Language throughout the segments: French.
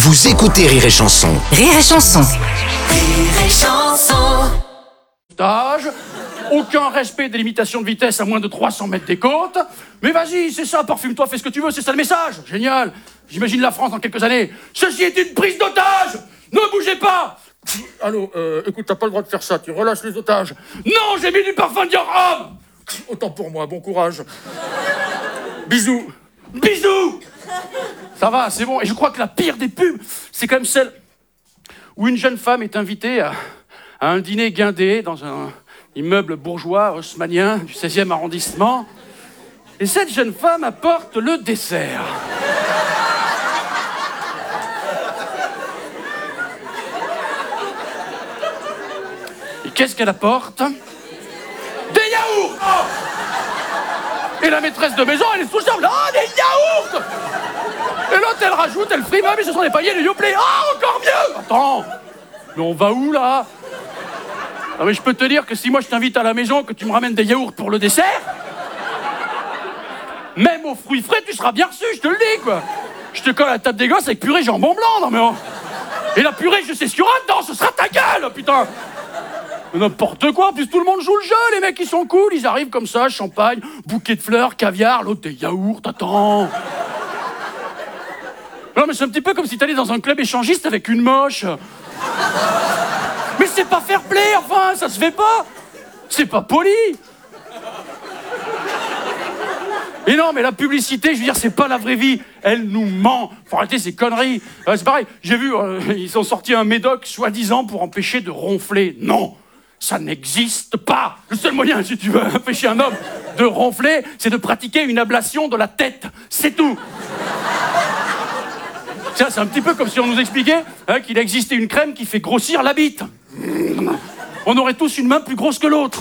Vous écoutez Rire et Chanson. Rire et Chanson. Rire et Chanson. Stage, aucun respect des limitations de vitesse à moins de 300 mètres des côtes. Mais vas-y, c'est ça, parfume-toi, fais ce que tu veux, c'est ça le message. Génial. J'imagine la France dans quelques années. Ceci est une prise d'otage. Ne bougez pas. Allô, écoute, t'as pas le droit de faire ça, tu relâches les otages. Non, j'ai mis du parfum Dior. Autant pour moi, bon courage. Bisous. Bisous. Ça va, c'est bon. Et je crois que la pire des pubs, c'est quand même celle où une jeune femme est invitée à un dîner guindé dans un immeuble bourgeois haussmannien du 16e arrondissement. Et cette jeune femme apporte le dessert. Et qu'est-ce qu'elle apporte? Des yaourts! Oh, et la maîtresse de maison, elle est sous charme. Ah, des yaourts! Et l'autre, elle rajoute, elle frime, mais ce sont des paillettes de Yoplait. Ah, encore mieux! Attends, mais on va où, là? Ah, mais je peux te dire que si moi je t'invite à la maison, que tu me ramènes des yaourts pour le dessert, même aux fruits frais, tu seras bien reçu, je te le dis, quoi. Je te colle à la table des gosses avec purée jambon blanc, non mais oh. Et la purée, je sais ce qu'il y aura dedans, ce sera ta gueule, putain. N'importe quoi, en plus tout le monde joue le jeu, les mecs ils sont cool, ils arrivent comme ça, champagne, bouquet de fleurs, caviar, l'autre des yaourts, attends. Non mais c'est un petit peu comme si t'allais dans un club échangiste avec une moche. Mais c'est pas fair play, enfin, ça se fait pas. C'est pas poli. Et non, mais la publicité, je veux dire, c'est pas la vraie vie. Elle nous ment. Faut arrêter ces conneries. C'est pareil, j'ai vu, ils ont sorti un médoc, soi-disant, pour empêcher de ronfler. Non, ça n'existe pas. Le seul moyen, si tu veux empêcher un homme de ronfler, c'est de pratiquer une ablation de la tête. C'est tout. Ça, c'est un petit peu comme si on nous expliquait qu'il existait une crème qui fait grossir la bite. On aurait tous une main plus grosse que l'autre.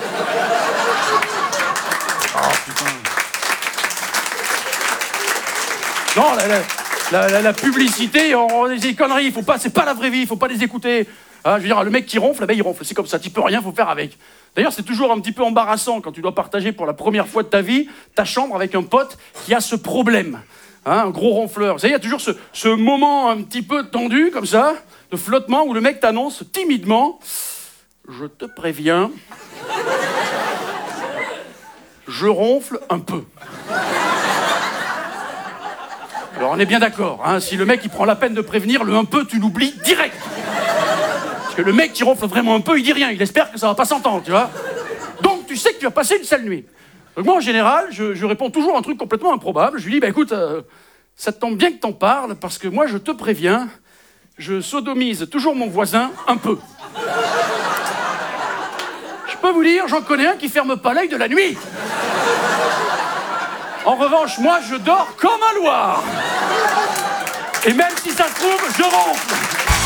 Oh, putain. Non, la publicité, des conneries, faut pas, c'est pas la vraie vie, il faut pas les écouter. Je veux dire, le mec qui ronfle, il ronfle, c'est comme ça, tu peux rien, faut faire avec. D'ailleurs, c'est toujours un petit peu embarrassant quand tu dois partager pour la première fois de ta vie ta chambre avec un pote qui a ce problème. Un gros ronfleur. Vous savez, il y a toujours ce moment un petit peu tendu, comme ça, de flottement, où le mec t'annonce timidement « Je te préviens, je ronfle un peu. » Alors, on est bien d'accord, si le mec il prend la peine de prévenir, le « un peu », tu l'oublies direct. Parce que le mec qui ronfle vraiment un peu, il dit rien, il espère que ça va pas s'entendre, tu vois. Donc, tu sais que tu vas passer une sale nuit. Donc moi, en général, je réponds toujours un truc complètement improbable. Je lui dis, écoute, ça te tombe bien que t'en parles, parce que moi, je te préviens, je sodomise toujours mon voisin un peu. Je peux vous dire, j'en connais un qui ferme pas l'œil de la nuit. En revanche, moi, je dors comme un loir. Et même si ça se trouve, je ronfle.